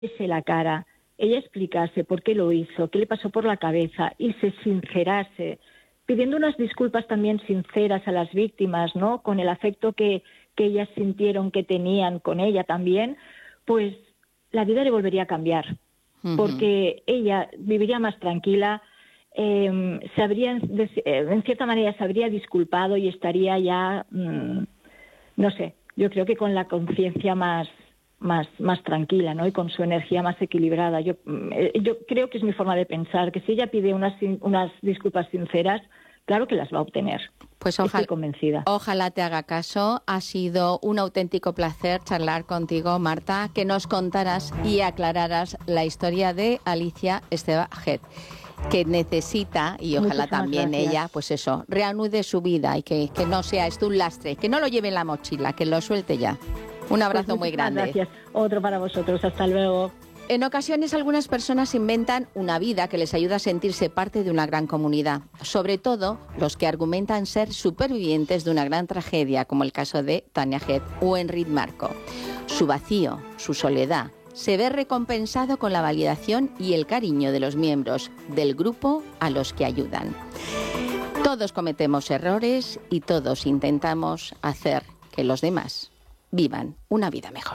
diese la cara, ella explicase por qué lo hizo, qué le pasó por la cabeza y se sincerase, pidiendo unas disculpas también sinceras a las víctimas, ¿no? Con el afecto que ellas sintieron que tenían con ella también, pues la vida le volvería a cambiar, porque ella viviría más tranquila, en cierta manera se habría disculpado y estaría ya, no sé, yo creo que con la conciencia más tranquila, ¿no? Y con su energía más equilibrada. Yo creo que es mi forma de pensar, que si ella pide unas disculpas sinceras, claro que las va a obtener. Pues estoy convencida. Ojalá te haga caso. Ha sido un auténtico placer charlar contigo, Marta, que nos contaras y aclararas la historia de Alicia Esteve Head, que necesita, y ojalá también ella, pues eso, reanude su vida y que no sea esto un lastre, que no lo lleve en la mochila, que lo suelte ya. Un abrazo muy grande. Gracias. Otro para vosotros. Hasta luego. En ocasiones algunas personas inventan una vida que les ayuda a sentirse parte de una gran comunidad, sobre todo los que argumentan ser supervivientes de una gran tragedia, como el caso de Tania Head o Enric Marco. Su vacío, su soledad, se ve recompensado con la validación y el cariño de los miembros del grupo a los que ayudan. Todos cometemos errores y todos intentamos hacer que los demás vivan una vida mejor.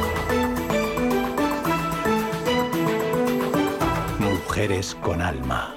Mujeres con alma.